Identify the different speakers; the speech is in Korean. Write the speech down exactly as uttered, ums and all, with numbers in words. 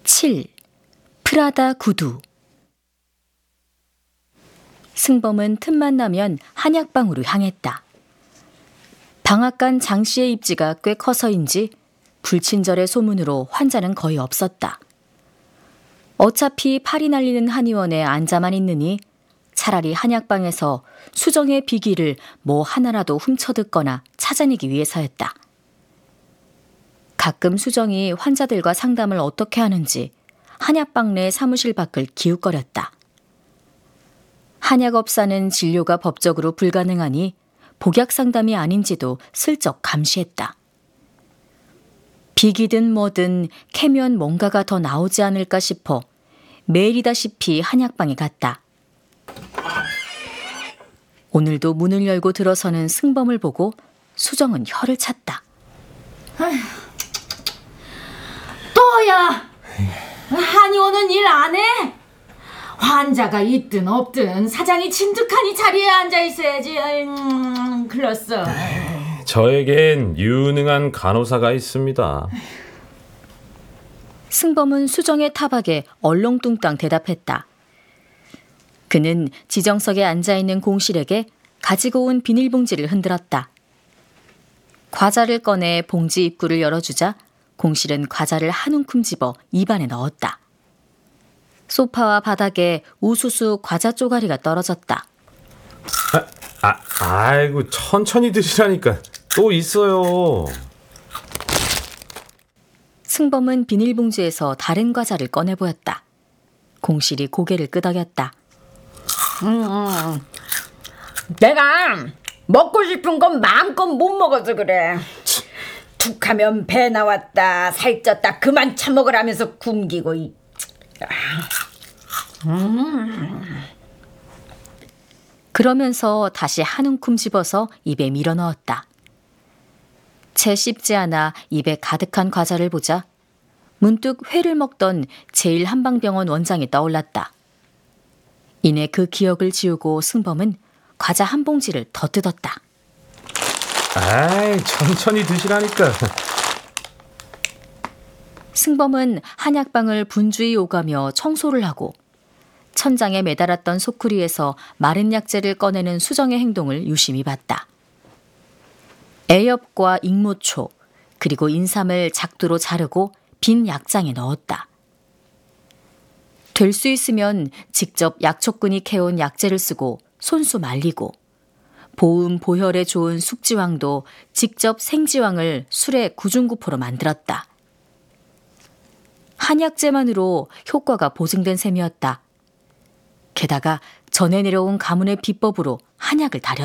Speaker 1: 칠. 프라다 구두. 승범은 틈만 나면 한약방으로 향했다. 방앗간 장씨의 입지가 꽤 커서인지 불친절의 소문으로 환자는 거의 없었다. 어차피 팔이 날리는 한의원에 앉아만 있느니 차라리 한약방에서 수정의 비기를 뭐 하나라도 훔쳐듣거나 찾아내기 위해서였다. 가끔 수정이 환자들과 상담을 어떻게 하는지 한약방 내 사무실 밖을 기웃거렸다. 한약업사는 진료가 법적으로 불가능하니 복약 상담이 아닌지도 슬쩍 감시했다. 비기든 뭐든 캐면 뭔가가 더 나오지 않을까 싶어 매일이다시피 한약방에 갔다. 오늘도 문을 열고 들어서는 승범을 보고 수정은 혀를 찼다.
Speaker 2: 또야! 한의원은 일 안 해? 환자가 있든 없든 사장이 진득하니 자리에 앉아 있어야지. 음, 글렀어.
Speaker 3: 저에겐 유능한 간호사가 있습니다.
Speaker 1: 승범은 수정의 타박에 얼렁뚱땅 대답했다. 그는 지정석에 앉아있는 공실에게 가지고 온 비닐봉지를 흔들었다. 과자를 꺼내 봉지 입구를 열어주자 공실은 과자를 한 움큼 집어 입안에 넣었다. 소파와 바닥에 우수수 과자 쪼가리가 떨어졌다.
Speaker 3: 아, 아, 아이고 천천히 드시라니까. 또 있어요.
Speaker 1: 승범은 비닐봉지에서 다른 과자를 꺼내 보였다. 공실이 고개를 끄덕였다.
Speaker 2: 음, 내가 먹고 싶은 건 마음껏 못 먹어서 그래. 툭하면 배 나왔다, 살쪘다, 그만 처먹으라면서 굶기고. 음.
Speaker 1: 그러면서 다시 한 움큼 집어서 입에 밀어 넣었다. 채 씹지 않아 입에 가득한 과자를 보자 문득 회를 먹던 제일한방병원 원장이 떠올랐다. 이내 그 기억을 지우고 승범은 과자 한 봉지를 더 뜯었다.
Speaker 3: 아이, 천천히 드시라니까.
Speaker 1: 승범은 한약방을 분주히 오가며 청소를 하고 천장에 매달았던 소쿠리에서 마른 약재를 꺼내는 수정의 행동을 유심히 봤다. 애엽과 익모초 그리고 인삼을 작두로 자르고 빈 약장에 넣었다. 될 수 있으면 직접 약초꾼이 캐온 약재를 쓰고 손수 말리고 보음 보혈에 좋은 숙지황도 직접 생지황을 술에 구중구포로 만들었다. 한약재만으로 효과가 보증된 셈이었다. 게다가 전해 내려온 가문의 비법으로 한약을 다렸다.